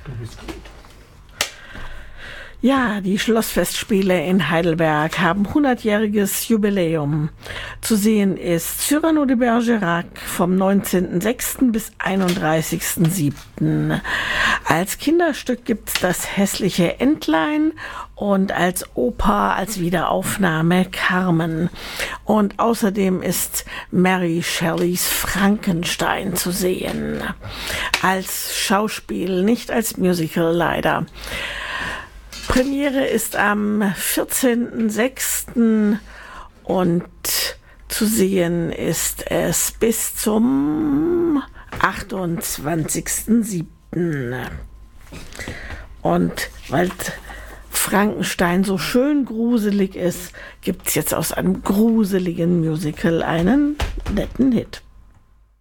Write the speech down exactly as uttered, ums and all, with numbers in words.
Du bist gut. Ja, die Schlossfestspiele in Heidelberg haben hundertjähriges Jubiläum. Zu sehen ist Cyrano de Bergerac vom neunzehnten sechsten bis einunddreißigsten siebten Als Kinderstück gibt's das hässliche Entlein und als Oper, als Wiederaufnahme Carmen. Und außerdem ist Mary Shelleys Frankenstein zu sehen. Als Schauspiel, nicht als Musical leider. Premiere ist am vierzehnten sechsten und zu sehen ist es bis zum achtundzwanzigsten siebten Und weil Frankenstein so schön gruselig ist, gibt es jetzt aus einem gruseligen Musical einen netten Hit.